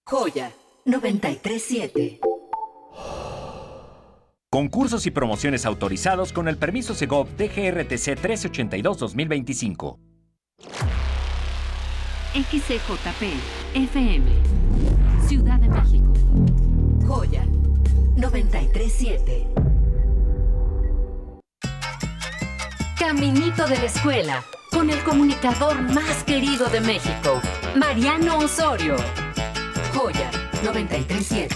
Joya 93.7. Concursos y promociones autorizados con el permiso Segov DGRTC 1382-2025. XCJP FM, Ciudad de México. Joya 93.7. Caminito de la escuela, con el comunicador más querido de México, Mariano Osorio. Joya 93.7.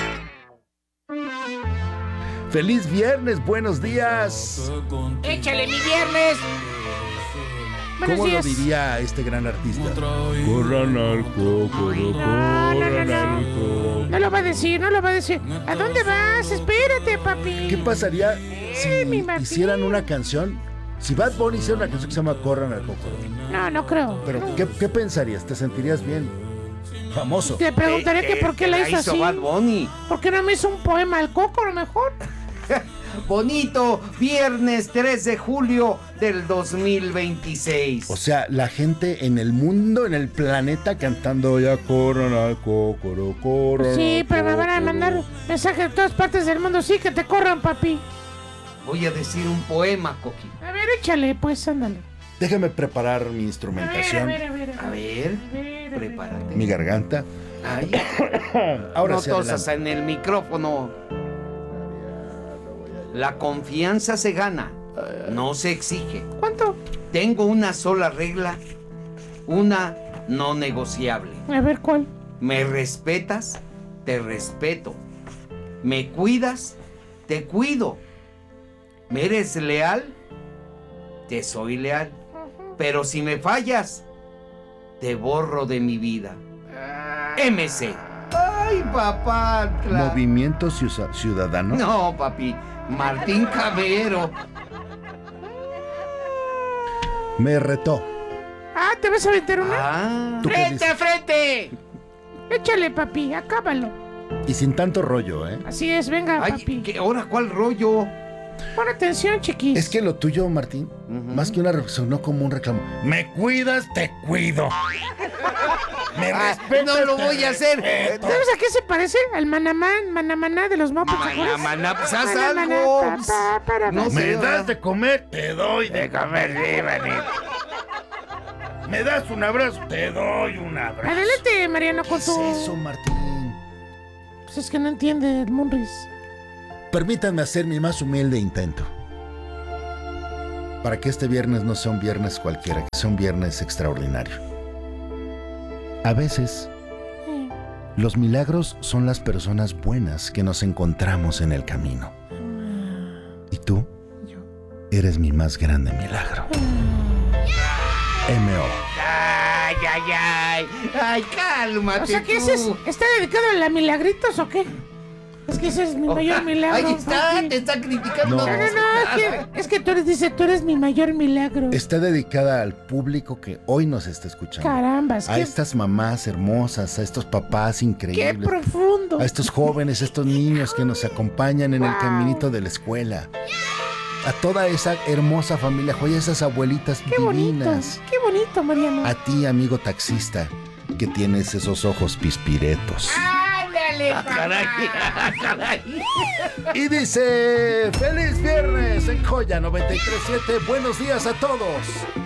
¡Feliz viernes! ¡Buenos días! ¡Échale mi viernes! ¿Cómo lo diría este gran artista? Corran al coco, corran al coco. No lo va a decir. ¿A dónde vas? Espérate, papi. ¿Qué pasaría mi si Martín. hicieran una canción? Si Bad Bunny hiciera una canción que se llama Corran al coco. No creo. Pero, no. ¿qué pensarías? ¿Te sentirías bien? Famoso. Te preguntaré que por qué la hizo así. Bad Bunny. ¿Por qué no me hizo un poema al coco a lo mejor? Bonito viernes 3 de julio del 2026. O sea, la gente en el mundo, en el planeta, cantando ya corran al coco, corran. Sí, pero me van a al mandar coco. mensajes de todas partes del mundo. Sí, que te corran, papi. Voy a decir un poema, Coqui. A ver, échale, pues, ándale. Déjame preparar mi A instrumentación, ver. A ver, prepárate. mi garganta. Ay, Ahora no sí, tosas adelante. en el micrófono. La confianza se gana, no se exige. ¿Cuánto? Tengo una sola regla, una no negociable. A ver, ¿cuál? Me respetas, te respeto. Me cuidas, te cuido. ¿Me eres leal? Te soy leal. Pero si me fallas, te borro de mi vida. MC. Ay, papá. Movimiento Ciudadano. No, papi. Martín Cabero. Me retó. Ah, ¿te vas a meter una? Ah. ¿Tú qué ¡Frente dices? a frente! Échale, papi, acábalo. Y sin tanto rollo, ¿eh? Así es, venga, Ay, papi. ¿qué hora? ¿Cuál rollo? Pon atención, chiquis. Es que lo tuyo, Martín, más que una reflexión, no como un reclamo. Me cuidas, te cuido. Me respetas. No lo te voy a hacer. respeto. ¿Sabes a qué se parece? Al manamaná de los mopes. ¿te acuerdas? Maná, pues haz Manamaná, algo. pa. No sé. Me das de comer, te doy de comer, sí, manito. Me das un abrazo, te doy un abrazo. Adelante, Mariano, ¿Qué con es tu... eso, Martín? Pues es que no entiende el Munris. Permítanme hacer mi más humilde intento. Para que este viernes no sea un viernes cualquiera, que sea un viernes extraordinario. A veces, los milagros son las personas buenas que nos encontramos en el camino. Y tú eres mi más grande milagro. M.O. Ay, cálmate. O sea, que tú. ese está dedicado a la milagritos o qué? Es que ese es mi mayor milagro. Ahí está, papi. te está criticando. No. No, es que tú eres mi mayor milagro. Está dedicada al público que hoy nos está escuchando. Carambas, A estas mamás hermosas, a estos papás qué increíbles, profundo. a estos jóvenes, a estos niños que nos acompañan en el Wow. caminito de la escuela. A toda esa hermosa familia, joya, esas abuelitas Qué divinas. bonito, Mariano. A ti, amigo taxista, que tienes esos ojos pispiretos. ¡Ándale! Caray. Y dice, ¡feliz viernes en Joya 93.7! ¡Buenos días a todos!